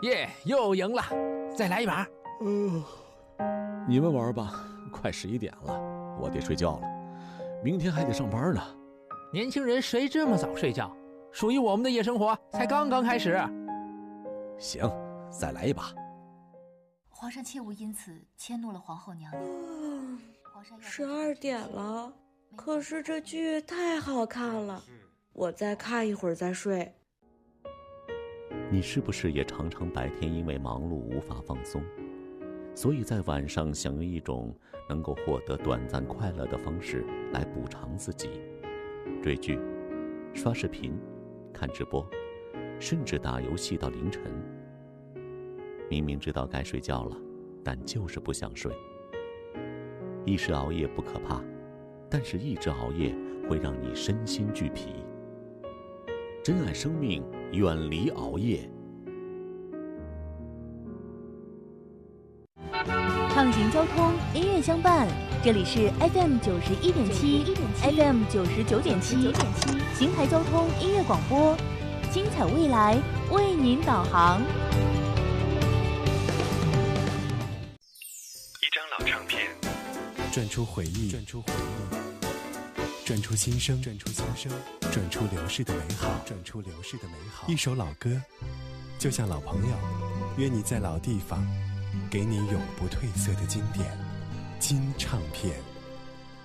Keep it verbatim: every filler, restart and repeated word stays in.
耶，又赢了，再来一把。 嗯、呃，你们玩吧，快十一点了，我得睡觉了，明天还得上班呢。 年轻人谁这么早睡觉？属于我们的夜生活才刚刚开始。 行，再来一把。 皇上切勿因此迁怒了皇后娘娘。 嗯，十二点了，可是这剧太好看了，我再看一会儿再睡。 你是不是也常常白天因为忙碌无法放松，所以在晚上想用一种能够获得短暂快乐的方式来补偿自己？追剧、刷视频、看直播，甚至打游戏到凌晨。明明知道该睡觉了，但就是不想睡。一时熬夜不可怕，但是一直熬夜会让你身心俱疲。珍爱生命，远离熬夜。 畅行交通，音乐相伴。这里是 F M 九十一点七 ，F M 九十九点七，邢台交通音乐广播，精彩未来为您导航。 一张老唱片， 转出回忆，转出回忆，转出心声，转出心声，转出流逝的美好，转出流逝的美好。一首老歌，就像老朋友，约你在老地方，给你永不褪色的经典金唱片。